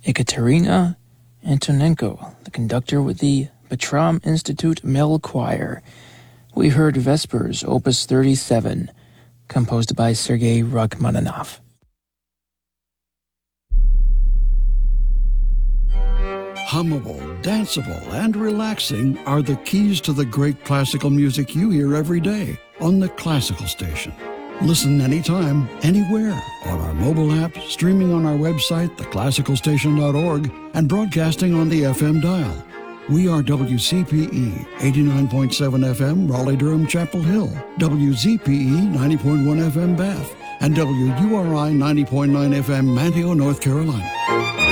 Ekaterina Antonenko, the conductor with the Petrom Institute Male Choir. We heard Vespers, Opus 37, composed by Sergei Rachmaninoff. Hummable, danceable, and relaxing are the keys to the great classical music you hear every day on the Classical Station. Listen anytime, anywhere, on our mobile app, streaming on our website, theclassicalstation.org, and broadcasting on the FM dial. We are WCPE 89.7 FM, Raleigh-Durham, Chapel Hill, WZPE 90.1 FM, Bath, and WURI 90.9 FM, Manteo, North Carolina.